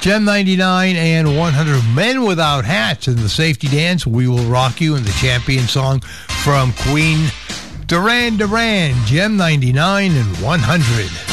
Gem 99 and 100 Men Without Hats in the safety dance. We Will Rock You, and the champion song from Queen, Duran Duran, Gem 99 and 100.